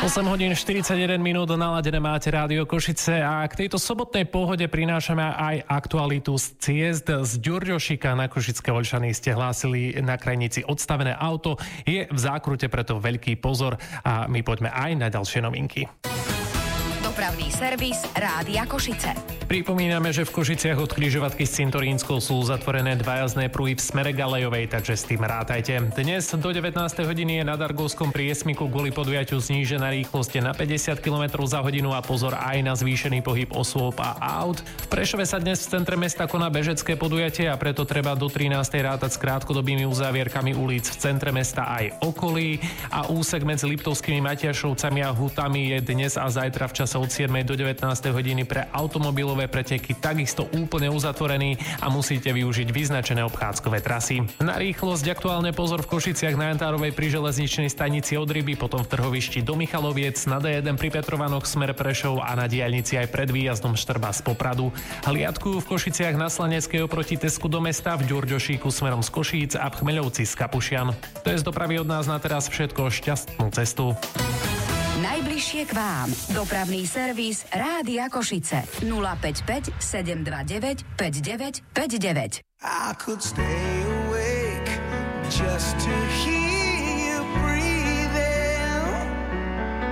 8 hodín 41 minút naladené máte Rádio Košice a k tejto sobotnej pohode prinášame aj aktualitu z ciest. Z Ďurďošíka na Košické Oľšany ste hlásili na krajnici odstavené auto. Je v zákrute, preto veľký pozor a my poďme aj na ďalšie novinky. Dopravný servis Rádia Košice. Pripomíname, že v Košiciach od križovatky s Cintorínskou sú zatvorené dva jazdné pruhy v smere Galejovej, takže s tým rátajte. Dnes do 19. hodiny je na Dargovskom priesmiku kvôli podujatiu znížená rýchlosť na 50 km za hodinu a pozor aj na zvýšený pohyb osôb a aut. V Prešove sa dnes v centre mesta koná bežecké podujatie a preto treba do 13. rátať s krátkodobými uzávierkami ulic v centre mesta aj okolí a úsek medzi Liptovskými Matiašovcami a Hutami je dnes a zajtra v čase od 7. do 19. hodiny pre automobilové preteky takisto úplne uzatvorený a musíte využiť vyznačené obchádzkové trasy. Na rýchlosť aktuálne pozor v Košiciach na Jantárovej pri železničnej stanici od Ryby, potom v Trhovišti do Michaloviec, na D1 pri Petrovanoch smer Prešov a na diaľnici aj pred výjazdom Štrba z Popradu. Hliadku v Košiciach na Slaneckej oproti Tesku do mesta, v Ďurďošíku smerom z Košíc a v Chmeľovci z Kapušian. To je z dopravy od nás na teraz všetko, šťastnú cestu. Najbližšie k vám. Dopravný servis Rádia Košice. 055 729 59 59. I could stay awake just to